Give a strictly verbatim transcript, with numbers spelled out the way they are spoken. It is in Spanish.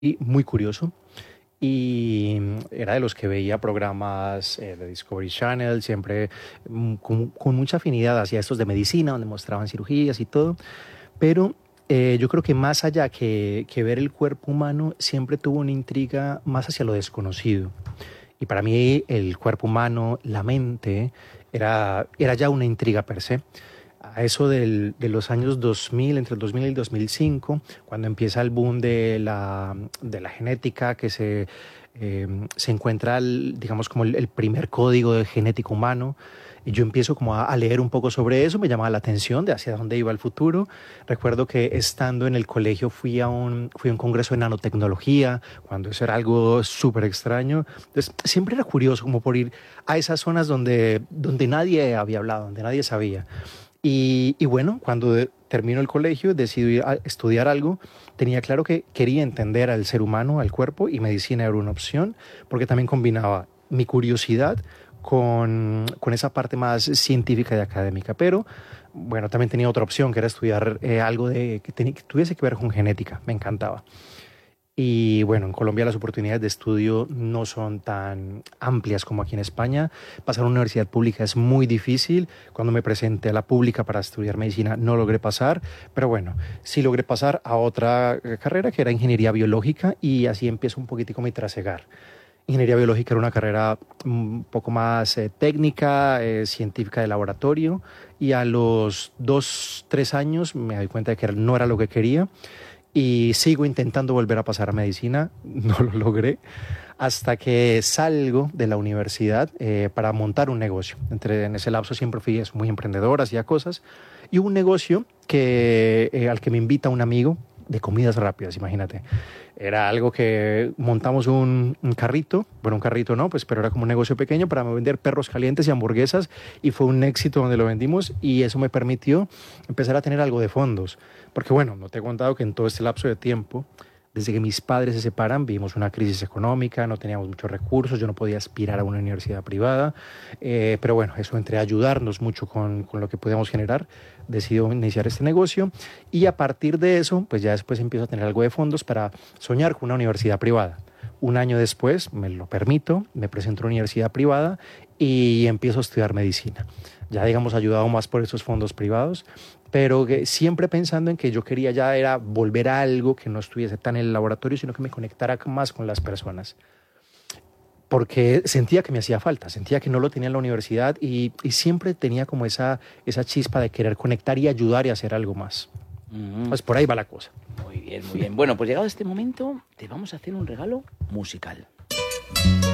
y muy curioso y era de los que veía programas eh, de Discovery Channel, siempre mm, con, con mucha afinidad hacia estos de medicina, donde mostraban cirugías y todo, pero eh, yo creo que más allá que, que ver el cuerpo humano, siempre tuvo una intriga más hacia lo desconocido. Y para mí el cuerpo humano, la mente, era, era ya una intriga per se. A eso del, de los años dos mil, entre el dos mil y el dos mil cinco, cuando empieza el boom de la, de la genética, que se, eh, se encuentra, el, digamos, como el, el primer código de genético humano, y yo empiezo como a, a leer un poco sobre eso, me llamaba la atención de hacia dónde iba el futuro. Recuerdo que estando en el colegio fui a un, fui a un congreso de nanotecnología, cuando eso era algo súper extraño. Entonces, siempre era curioso como por ir a esas zonas donde, donde nadie había hablado, donde nadie sabía. Y, y bueno, cuando de, termino el colegio, decidí ir a estudiar algo. Tenía claro que quería entender al ser humano, al cuerpo, y medicina era una opción, porque también combinaba mi curiosidad con, con esa parte más científica y académica. Pero bueno, también tenía otra opción, que era estudiar eh, algo de, que, tenía, que tuviese que ver con genética. Me encantaba. Y bueno, en Colombia las oportunidades de estudio no son tan amplias como aquí en España. Pasar a una universidad pública es muy difícil. Cuando me presenté a la pública para estudiar medicina no logré pasar, pero bueno, sí logré pasar a otra eh, carrera que era ingeniería biológica y así empiezo un poquitico mi trasegar. Ingeniería biológica era una carrera un poco más eh, técnica, eh, científica de laboratorio y a los dos, tres años me di cuenta de que no era lo que quería y sigo intentando volver a pasar a medicina, no lo logré, hasta que salgo de la universidad eh, para montar un negocio. Entre, en ese lapso siempre fui muy emprendedor, hacía cosas, y hubo un negocio que, eh, al que me invita un amigo de comidas rápidas, imagínate. Era algo que montamos un, un carrito, bueno, un carrito no, pues, pero era como un negocio pequeño para vender perros calientes y hamburguesas y fue un éxito donde lo vendimos y eso me permitió empezar a tener algo de fondos. Porque bueno, no te he contado que en todo este lapso de tiempo, desde que mis padres se separan, vivimos una crisis económica, no teníamos muchos recursos, yo no podía aspirar a una universidad privada, eh, pero bueno, eso entre ayudarnos mucho con, con lo que podíamos generar, decidí iniciar este negocio y a partir de eso, pues ya después empiezo a tener algo de fondos para soñar con una universidad privada. Un año después, me lo permito, me presento a una universidad privada y empiezo a estudiar medicina. Ya, digamos, ayudado más por esos fondos privados, pero que siempre pensando en que yo quería ya era volver a algo que no estuviese tan en el laboratorio, sino que me conectara más con las personas. Porque sentía que me hacía falta, sentía que no lo tenía en la universidad y, y siempre tenía como esa, esa chispa de querer conectar y ayudar y hacer algo más. Mm. Pues por ahí va la cosa. Muy bien, muy bien. Bueno, pues llegado este momento, te vamos a hacer un regalo musical.